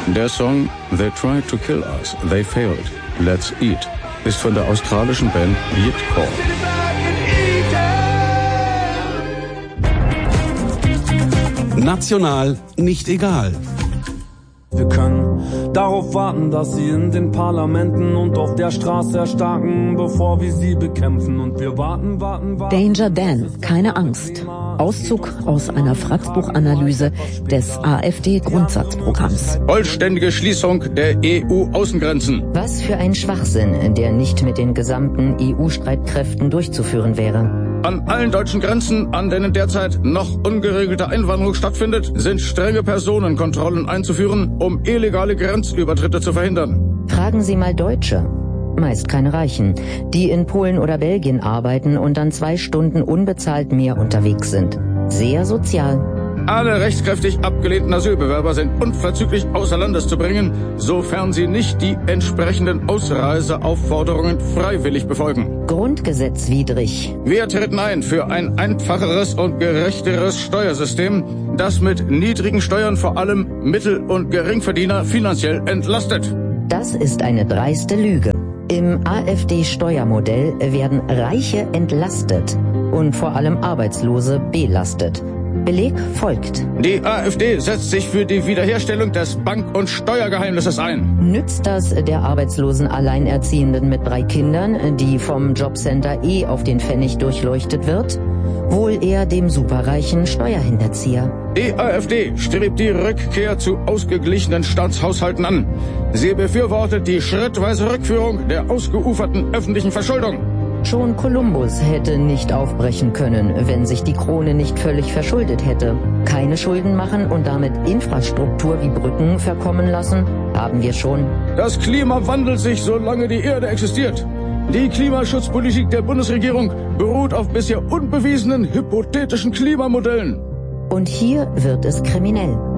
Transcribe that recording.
Der Song They Tried to Kill Us, They Failed, Let's Eat ist von der australischen Band Beatcore. National nicht egal. Wir können darauf warten, dass sie in den Parlamenten und auf der Straße erstarken, bevor wir sie bekämpfen. Und wir warten. Danger Dan, keine Angst. Auszug aus einer Fratzbuch-Analyse des AfD-Grundsatzprogramms. Vollständige Schließung der EU-Außengrenzen. Was für ein Schwachsinn, der nicht mit den gesamten EU-Streitkräften durchzuführen wäre. An allen deutschen Grenzen, an denen derzeit noch ungeregelte Einwanderung stattfindet, sind strenge Personenkontrollen einzuführen, um illegale Grenzübertritte zu verhindern. Fragen Sie mal Deutsche, meist keine Reichen, die in Polen oder Belgien arbeiten und dann 2 Stunden unbezahlt mehr unterwegs sind. Sehr sozial. Alle rechtskräftig abgelehnten Asylbewerber sind unverzüglich außer Landes zu bringen, sofern sie nicht die entsprechenden Ausreiseaufforderungen freiwillig befolgen. Grundgesetzwidrig. Wir treten ein für ein einfacheres und gerechteres Steuersystem, das mit niedrigen Steuern vor allem Mittel- und Geringverdiener finanziell entlastet. Das ist eine dreiste Lüge. Im AfD-Steuermodell werden Reiche entlastet und vor allem Arbeitslose belastet. Beleg folgt. Die AfD setzt sich für die Wiederherstellung des Bank- und Steuergeheimnisses ein. Nützt das der arbeitslosen Alleinerziehenden mit 3 Kindern, die vom Jobcenter auf den Pfennig durchleuchtet wird? Wohl eher dem superreichen Steuerhinterzieher. Die AfD strebt die Rückkehr zu ausgeglichenen Staatshaushalten an. Sie befürwortet die schrittweise Rückführung der ausgeuferten öffentlichen Verschuldung. Schon Kolumbus hätte nicht aufbrechen können, wenn sich die Krone nicht völlig verschuldet hätte. Keine Schulden machen und damit Infrastruktur wie Brücken verkommen lassen, haben wir schon. Das Klima wandelt sich, solange die Erde existiert. Die Klimaschutzpolitik der Bundesregierung beruht auf bisher unbewiesenen hypothetischen Klimamodellen. Und hier wird es kriminell.